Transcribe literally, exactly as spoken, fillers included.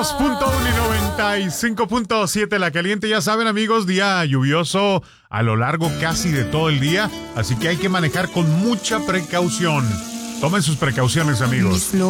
dos punto uno y noventa y cinco punto siete La Caliente. Ya saben, amigos, día lluvioso a lo largo casi de todo el día, así que hay que manejar con mucha precaución. Tomen sus precauciones, amigos.